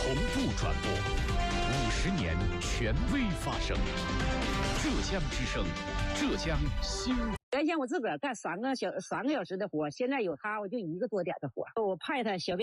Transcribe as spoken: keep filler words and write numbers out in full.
同步传播，五十年权威发声。浙江之声，浙江新。 原先我自个儿干三个小三个小时的活，现在有他，我就一个多点的活。我派他小编。